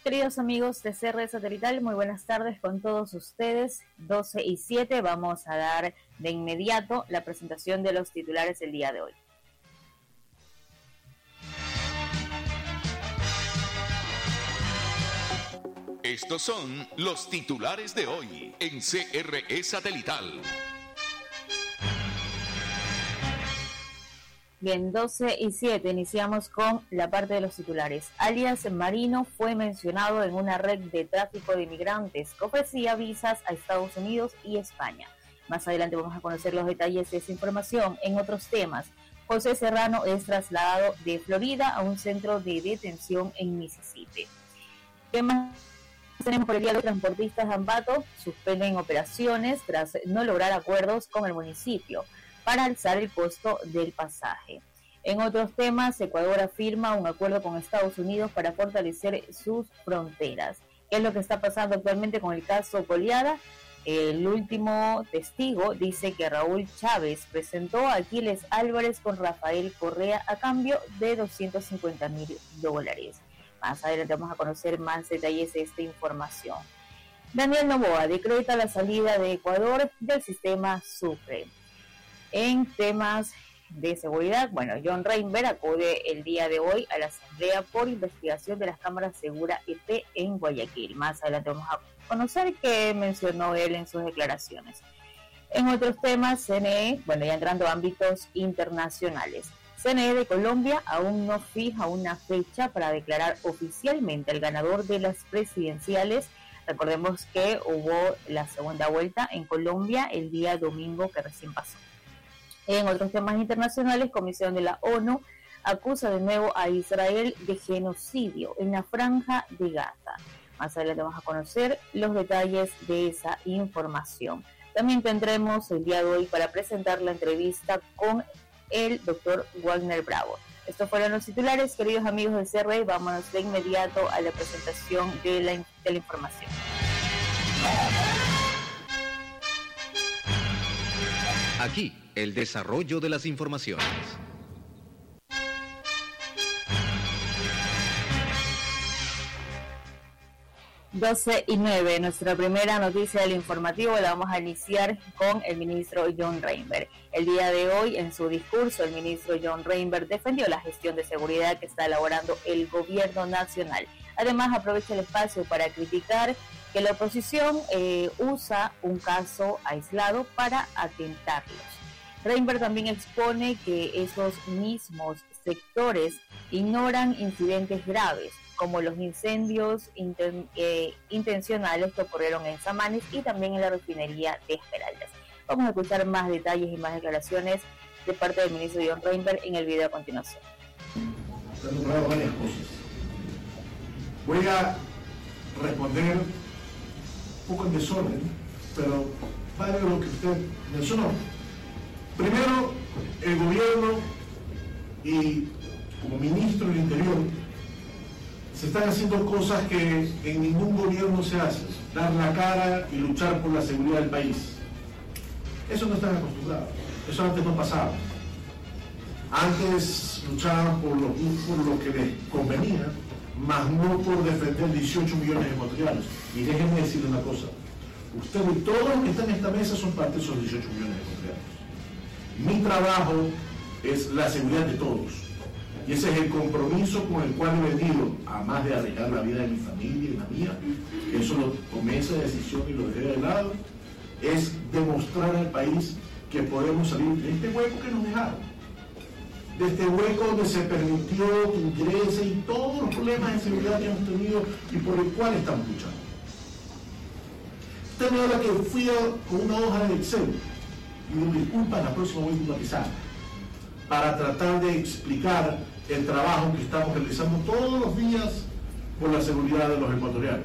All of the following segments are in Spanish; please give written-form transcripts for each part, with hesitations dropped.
Queridos amigos de CR Satelital, muy buenas tardes con todos ustedes. 12:07, vamos a dar de inmediato la presentación de los titulares del día de hoy. Estos son los titulares de hoy en CRE Satelital. Bien, 12:07, iniciamos con la parte de los titulares. Alias Marino fue mencionado en una red de tráfico de inmigrantes que ofrecía visas a Estados Unidos y España. Más adelante vamos a conocer los detalles de esa información. En otros temas, José Serrano es trasladado de Florida a un centro de detención en Mississippi. ¿Qué más tenemos por el día de hoy? Transportistas de Ambato suspenden operaciones tras no lograr acuerdos con el municipio para alzar el costo del pasaje. En otros temas, Ecuador afirma un acuerdo con Estados Unidos para fortalecer sus fronteras. ¿Qué es lo que está pasando actualmente con el caso Goliada? El último testigo dice que Raúl Chávez presentó a Aquiles Álvarez con Rafael Correa a cambio de $250,000. Más adelante vamos a conocer más detalles de esta información. Daniel Noboa decreta la salida de Ecuador del sistema Sucre. En temas de seguridad, John Reinberg acude el día de hoy a la asamblea por investigación de las cámaras Segura EP en Guayaquil. Más adelante vamos a conocer qué mencionó él en sus declaraciones. En otros temas, CNE, ya entrando a ámbitos internacionales. CNE de Colombia aún no fija una fecha para declarar oficialmente al ganador de las presidenciales. Recordemos que hubo la segunda vuelta en Colombia el día domingo que recién pasó. En otros temas internacionales, Comisión de la ONU acusa de nuevo a Israel de genocidio en la Franja de Gaza. Más adelante vamos a conocer los detalles de esa información. También tendremos el día de hoy para presentar la entrevista con el doctor Wagner Bravo. Estos fueron los titulares, queridos amigos del CRE. Vámonos de inmediato a la presentación de la información. Aquí, el desarrollo de las informaciones. Doce y 9, nuestra primera noticia del informativo la vamos a iniciar con el ministro John Reinberg. El día de hoy, en su discurso, el ministro John Reinberg defendió la gestión de seguridad que está elaborando el gobierno nacional. Además, aprovecha el espacio para criticar que la oposición usa un caso aislado para atentarlos. Reinberg también expone que esos mismos sectores ignoran incidentes graves, como los incendios intencionales que ocurrieron en Samanes y también en la refinería de Esmeraldas. Vamos a escuchar más detalles y más declaraciones de parte del ministro John Reinberg en el video a continuación. Se han nombrado varias cosas. Voy a responder un poco en desorden, pero vale lo que usted mencionó. Primero, el gobierno y como ministro del Interior se están haciendo cosas que en ningún gobierno se hacen, dar la cara y luchar por la seguridad del país. Eso no están acostumbrados, eso antes no pasaba. Antes luchaban por lo que les convenía, más no por defender 18 millones de ecuatorianos. Y déjenme decirle una cosa, usted y todos los que están en esta mesa son parte de esos 18 millones de ecuatorianos. Mi trabajo es la seguridad de todos. Y ese es el compromiso con el cual he venido, además de arriesgar la vida de mi familia y la mía, eso lo tomé esa decisión y lo dejé de lado, es demostrar al país que podemos salir de este hueco que nos dejaron, de este hueco donde se permitió que ingrese y todos los problemas de seguridad que hemos tenido y por el cual estamos luchando. Usted me habla que fui con una hoja de Excel y me disculpa, la próxima voy a utilizar para tratar de explicar el trabajo que estamos realizando todos los días por la seguridad de los ecuatorianos.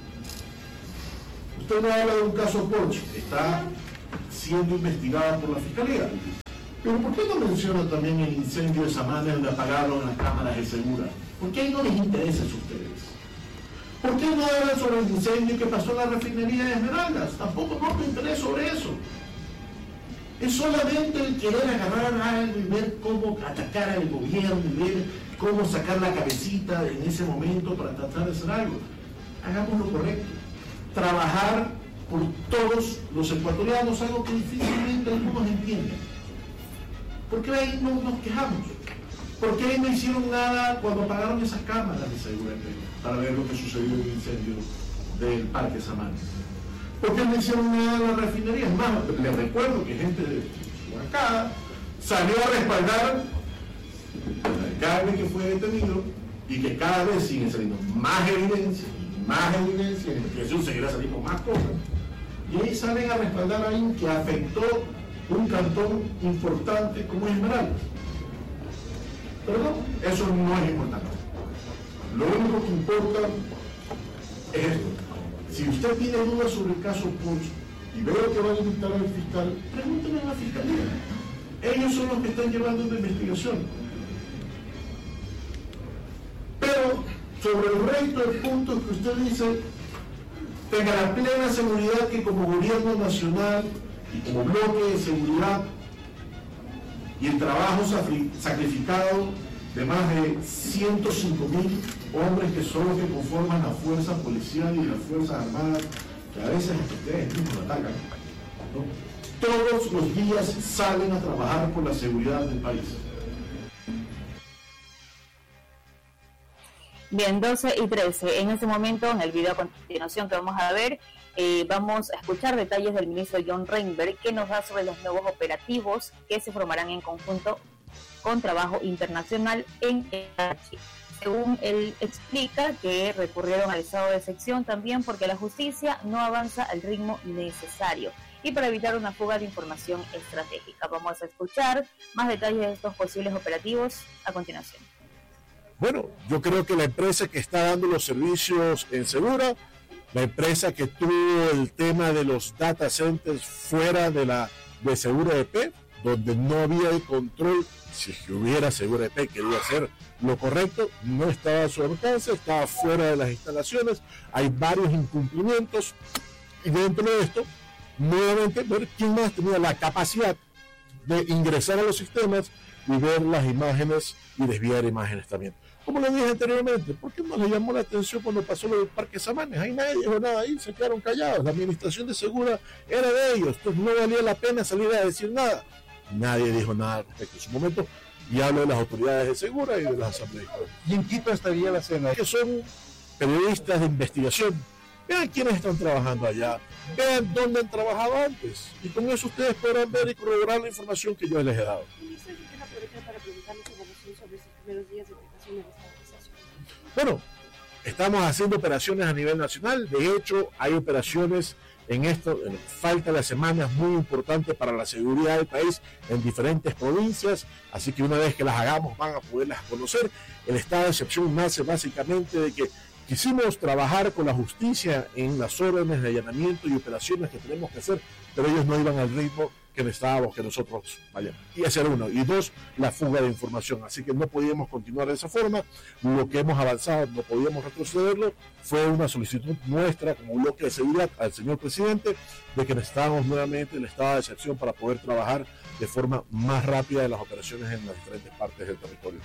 Usted me habla de un caso Porsche, está siendo investigado por la Fiscalía. Pero ¿por qué no menciona también el incendio de Samanes donde apagaron las cámaras de Segura? ¿Por qué ahí no les interesa a ustedes? ¿Por qué no hablan sobre el incendio que pasó en la refinería de Esmeraldas? Tampoco no me interesa sobre eso. Es solamente el querer agarrar algo y ver cómo atacar al gobierno y ver cómo sacar la cabecita en ese momento para tratar de hacer algo. hagamos lo correcto. Trabajar por todos los ecuatorianos, algo que difícilmente algunos entienden. ¿Por qué ahí no nos quejamos? ¿Por qué no hicieron nada cuando apagaron esas cámaras de seguridad para ver lo que sucedió en el incendio del Parque Samaná? ¿Por qué no hicieron nada en la refinería? Es más, les recuerdo que gente de Huancada salió a respaldar al alcalde que fue detenido y que cada vez siguen saliendo más evidencia, en la investigación seguirá saliendo más cosas. Y ahí salen a respaldar a alguien que afectó un cantón importante como Esmeraldas. Pero no, eso no es importante. Lo único que importa es esto. Si usted tiene dudas sobre el caso Puig y veo que va a invitar al fiscal, pregúntele a la fiscalía. Ellos son los que están llevando la investigación. Pero sobre el resto de puntos que usted dice, tenga la plena seguridad que como gobierno nacional y como bloque de seguridad y el trabajo sacrificado de más de 105.000 hombres que son los que conforman la fuerza policial y las fuerzas armadas, que a veces ustedes mismos atacan, ¿no? Todos los días salen a trabajar por la seguridad del país. Bien, 12:13. En este momento, en el video a continuación que vamos a ver, vamos a escuchar detalles del ministro John Reinberg, que nos da sobre los nuevos operativos que se formarán en conjunto con trabajo internacional en el Chile. Según él explica que recurrieron al estado de excepción también porque la justicia no avanza al ritmo necesario y para evitar una fuga de información estratégica. Vamos a escuchar más detalles de estos posibles operativos a continuación. Bueno, yo creo que la empresa que está dando los servicios en Segura, la empresa que tuvo el tema de los data centers fuera de Segura EP, donde no había el control, si es que hubiera Segura EP quería hacer lo correcto, no estaba a su alcance, estaba fuera de las instalaciones, hay varios incumplimientos, y dentro de esto, nuevamente, ver quién más tenía la capacidad de ingresar a los sistemas y ver las imágenes y desviar imágenes también. Como lo dije anteriormente, ¿por qué no le llamó la atención cuando pasó lo del Parque Samaná? Ahí nadie dijo nada, ahí se quedaron callados, la administración de Segura era de ellos, entonces no valía la pena salir a decir nada. Nadie dijo nada al respecto en su momento, y hablo de las autoridades de Segura y de las asambleas. ¿Y en Quito estaría la cena? Que son periodistas de investigación. Vean quiénes están trabajando allá, vean dónde han trabajado antes, y con eso ustedes podrán ver y corroborar la información que yo les he dado. Bueno, estamos haciendo operaciones a nivel nacional, de hecho hay operaciones en esto, falta la semana es muy importante para la seguridad del país en diferentes provincias, así que una vez que las hagamos van a poderlas conocer. El estado de excepción nace básicamente de que quisimos trabajar con la justicia en las órdenes de allanamiento y operaciones que tenemos que hacer, pero ellos no iban al ritmo que necesitábamos que nosotros vayamos. Y hacer uno. Y dos, la fuga de información. Así que no podíamos continuar de esa forma. Lo que hemos avanzado, no podíamos retrocederlo. Fue una solicitud nuestra como bloque de seguridad al señor presidente de que necesitábamos nuevamente el estado de excepción para poder trabajar de forma más rápida en las operaciones en las diferentes partes del territorio.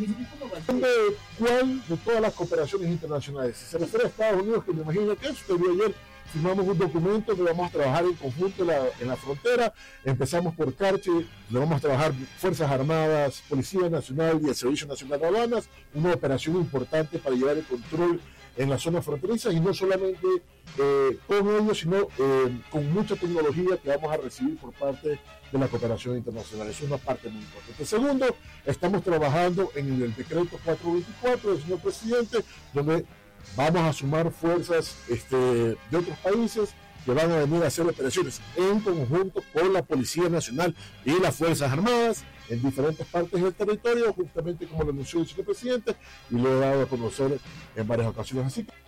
¿Cuál de todas las cooperaciones internacionales? Si se refiere a Estados Unidos, que me imagino que eso te ayer, firmamos un documento que vamos a trabajar en conjunto en la frontera. Empezamos por Carchi, donde vamos a trabajar Fuerzas Armadas, Policía Nacional y el Servicio Nacional de Aduanas, una operación importante para llevar el control en la zona fronteriza y no solamente con ellos, sino con mucha tecnología que vamos a recibir por parte de la cooperación internacional. Es una parte muy importante. Segundo, estamos trabajando en el decreto 424 del señor presidente, donde vamos a sumar fuerzas de otros países que van a venir a hacer operaciones en conjunto con la Policía Nacional y las Fuerzas Armadas en diferentes partes del territorio, justamente como lo anunció el señor presidente y lo he dado a conocer en varias ocasiones. Así que...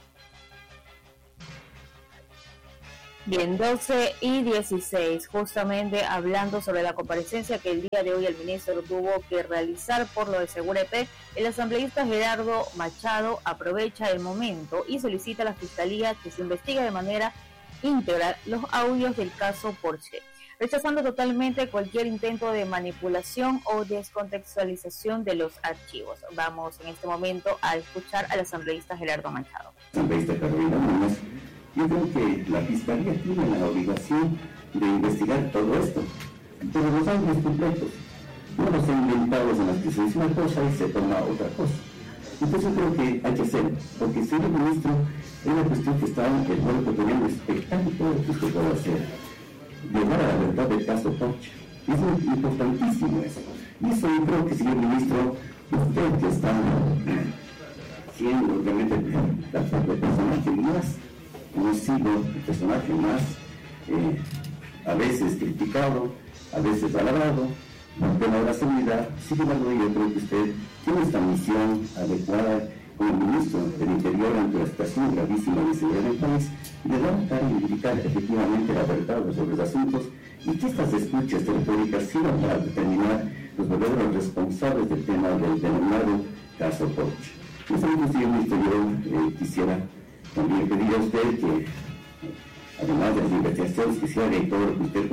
Bien, 12:16, justamente hablando sobre la comparecencia que el día de hoy el ministro tuvo que realizar por lo de Segura EP, el asambleísta Gerardo Machado aprovecha el momento y solicita a la Fiscalía que se investigue de manera íntegra los audios del caso Porsche. rechazando totalmente cualquier intento de manipulación o descontextualización de los archivos. Vamos en este momento a escuchar al asambleísta Gerardo Machado. Asambleísta Carolina Núñez, yo creo que la Fiscalía tiene la obligación de investigar todo esto, pero los ángulos completos, no los inventados en las que se dice una cosa y se toma otra cosa. Entonces yo creo que hay que hacerlo, porque señor ministro, es una cuestión que está en el pueblo ecuatoriano expectante todo lo que usted puede hacer, llegar a la verdad del caso Porsche. Es importantísimo eso. Y eso yo creo que, señor ministro, usted que está siendo realmente el personaje más conocido, el personaje más a veces criticado, a veces alabado, el tema de la seguridad. Sin embargo, yo creo que usted tiene esta misión adecuada como ministro del Interior ante la situación gravísima de seguridad del país, de dar a identificar efectivamente la verdad sobre los asuntos y que estas escuchas telefónicas sirvan para determinar los verdaderos responsables del tema del denominado caso Porsche. Señor ministro, yo quisiera también pedir a usted que, además de las investigaciones que se hagan y todo lo que usted